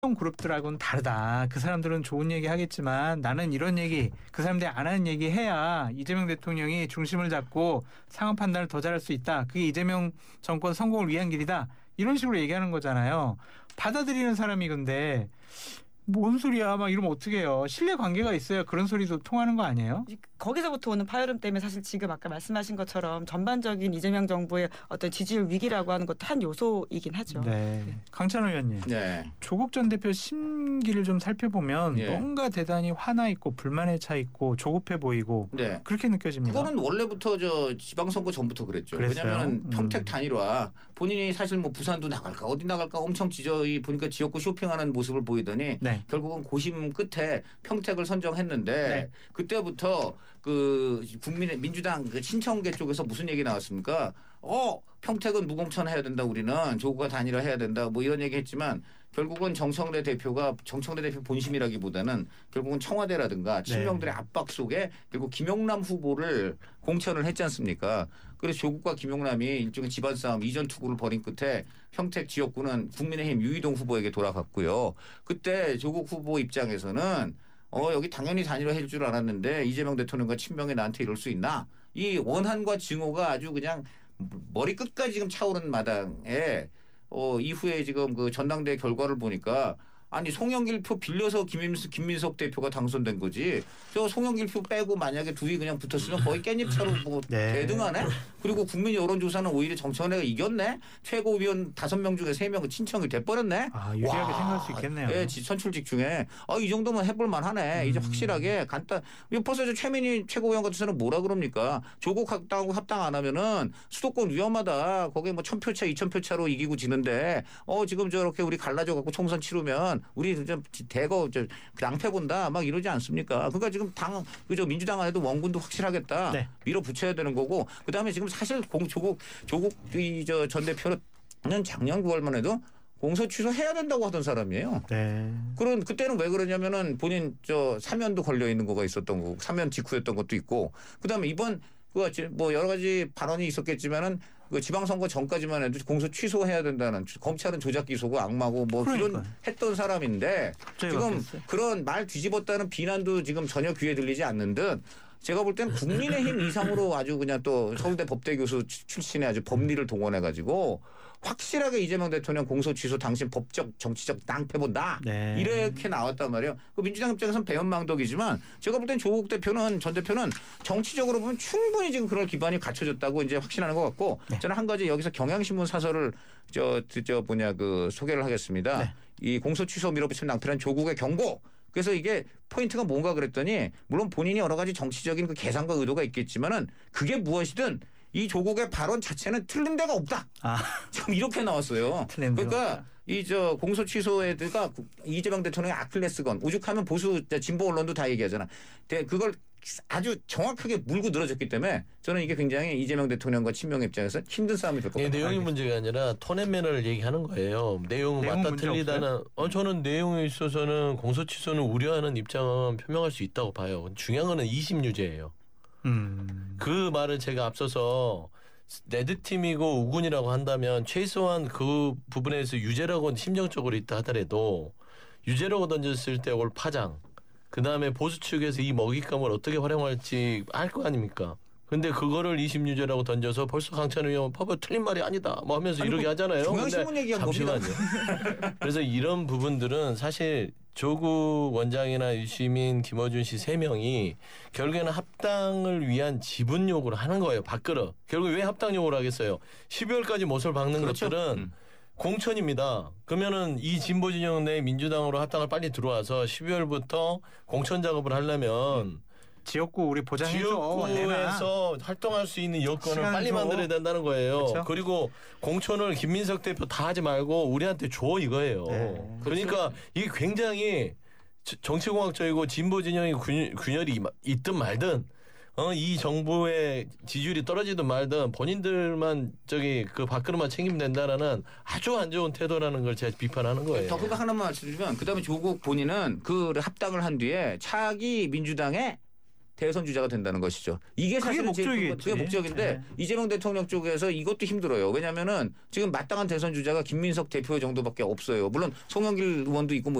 그룹들하고는 다르다. 그 사람들은 좋은 얘기 하겠지만 나는 이런 얘기, 그 사람들이 안 하는 얘기 해야 이재명 대통령이 중심을 잡고 상황 판단을 더 잘할 수 있다. 그게 이재명 정권 성공을 위한 길이다. 이런 식으로 얘기하는 거잖아요. 받아들이는 사람이 근데 뭔 소리야 막 이러면 어떻게 해요. 신뢰관계가 있어야 그런 소리도 통하는 거 아니에요? 거기서부터 오는 파열음 때문에 사실 지금 아까 말씀하신 것처럼 전반적인 이재명 정부의 어떤 지지율 위기라고 하는 것도 한 요소이긴 하죠. 네. 강찬호 의원님. 네. 조국 전 대표 심기를 좀 살펴보면 예. 뭔가 대단히 화나 있고 불만에 차 있고 조급해 보이고 네. 그렇게 느껴집니다. 그거는 원래부터 저 지방선거 전부터 그랬죠. 그랬어요? 왜냐하면 평택 단일화 본인이 사실 뭐 부산도 나갈까 어디 나갈까 엄청 보니까 지역구 쇼핑하는 모습을 보이더니 네. 결국은 고심 끝에 평택을 선정했는데 네. 그때부터 그 민주당 그 신청계 쪽에서 무슨 얘기 나왔습니까? 평택은 무공천 해야 된다 우리는 조국과 단일화 해야 된다 뭐 이런 얘기 했지만 결국은 정청래 대표 본심이라기보다는 결국은 청와대라든가 친명들의 압박 속에 결국 김용남 후보를 공천을 했지 않습니까? 그래서 조국과 김용남이 일종의 집안 싸움 이전 투구를 벌인 끝에 평택 지역구는 국민의힘 유이동 후보에게 돌아갔고요. 그때 조국 후보 입장에서는 여기 당연히 단일화 해줄 줄 알았는데 이재명 대통령과 친명이 나한테 이럴 수 있나? 이 원한과 증오가 아주 그냥 머리 끝까지 지금 차오른 마당에 이후에 지금 그 전당대회 결과를 보니까 아니 송영길 표 빌려서 김민석 대표가 당선된 거지. 저 송영길 표 빼고 만약에 둘이 그냥 붙었으면 거의 깻잎차로 뭐 네. 대등하네. 그리고 국민 여론조사는 오히려 정청래가 이겼네. 최고위원 5명 중에 3명은 친청이 돼버렸네. 아, 유리하게 생각할 수 있겠네요. 예, 선출직중에 이 정도면 해볼 만하네. 이제 확실하게 벌써 저 최민희 최고위원 같은 사람은 뭐라 그럽니까? 조국 합당 안 하면은 수도권 위험하다. 거기에 뭐 1000표 차, 2000표 차로 이기고 지는데 지금 저렇게 우리 갈라져 갖고 총선 치르면 우리 좀 대거 낭패 본다 막 이러지 않습니까? 그러니까 지금 그저 민주당 안에도 원군도 확실하겠다. 네. 밀어붙여야 되는 거고 그다음에 지금 사실 조국 전 대표는 작년 9월만 해도 공소 취소해야 된다고 하던 사람이에요. 네. 그때는 왜 그러냐면은 본인 사면도 걸려 있는 거가 있었던 거고 사면 직후였던 것도 있고 그다음에 이번 뭐 여러 가지 발언이 있었겠지만은 그 지방선거 전까지만 해도 공소 취소해야 된다는 검찰은 조작 기소고 악마고 뭐 이런 했던 사람인데 지금 바뀌었어요. 그런 말 뒤집었다는 비난도 지금 전혀 귀에 들리지 않는 듯 제가 볼 때는 국민의힘 이상으로 아주 그냥 또 서울대 법대 교수 출신의 아주 법리를 동원해 가지고 확실하게 이재명 대통령 공소 취소 당신 법적 정치적 낭패 본다. 네. 이렇게 나왔단 말이에요. 그 민주당 입장에서는 배은망덕이지만 제가 볼 땐 조국 전 대표는 정치적으로 보면 충분히 지금 그럴 기반이 갖춰졌다고 이제 확신하는 것 같고 네. 저는 한 가지 여기서 경향신문 사설을 소개를 하겠습니다. 네. 이 공소 취소 밀어붙인 낭패란 조국의 경고. 그래서 이게 포인트가 뭔가 그랬더니 물론 본인이 여러 가지 정치적인 그 계산과 의도가 있겠지만은 그게 무엇이든 이 조국의 발언 자체는 틀린 데가 없다. 지금 이렇게 나왔어요. 그러니까 공소 취소에가 이재명 대통령의 아킬레스건 오죽하면 보수 진보 언론도 다 얘기하잖아. 그걸 아주 정확하게 물고 늘어졌기 때문에 저는 이게 굉장히 이재명 대통령과 친명 입장에서 힘든 싸움이 될 것 같아요. 내용이 문제가 아니라 톤앤매너를 얘기하는 거예요. 내용은 맞다 틀리다는. 저는 내용에 있어서는 공소 취소는 우려하는 입장은 표명할 수 있다고 봐요. 중요한 거는 2심유죄예요. 그 말을 제가 앞서서 레드팀이고 우군이라고 한다면 최소한 그 부분에서 유죄라고 심정적으로 있다 하더라도 유죄라고 던졌을 때 올 파장 그다음에 보수 측에서 이 먹잇감을 어떻게 활용할지 알 거 아닙니까? 근데 그거를 2심유죄라고 던져서 벌써 강찬 의원 법을 틀린 말이 아니다 뭐 하면서 이러게 하잖아요. 중앙신문 얘기한 겁니다. 잠시만요. 그래서 이런 부분들은 사실 조국 원장이나 유시민, 김어준 씨 3명이 결국에는 합당을 위한 지분 요구를 하는 거예요. 밖으로. 결국 왜 합당 요구를 하겠어요? 12월까지 못을 박는 그렇죠. 것들은 공천입니다. 그러면은 이 진보 진영 내 민주당으로 합당을 빨리 들어와서 12월부터 공천 작업을 하려면 지역구 우리 보장해줘. 지역구에서 활동할 수 있는 여건을 빨리 줘. 만들어야 된다는 거예요. 그렇죠? 그리고 공천을 김민석 대표 다 하지 말고 우리한테 줘 이거예요. 네. 그러니까 이게 굉장히 정치공학적이고 진보 진영의 균열이 있든 말든 이 정부의 지지율이 떨어지든 말든 본인들만 그 밖으로만 챙기면 된다라는 아주 안 좋은 태도라는 걸 제가 비판하는 거예요. 더 그거 하나만 말씀드리면 그다음에 조국 본인은 그 합당을 한 뒤에 차기 민주당의 대선 주자가 된다는 것이죠. 이게 사실은 목적이겠지. 그게 목적인데 네. 이재명 대통령 쪽에서 이것도 힘들어요. 왜냐하면은 지금 마땅한 대선 주자가 김민석 대표 정도밖에 없어요. 물론 송영길 의원도 있고 뭐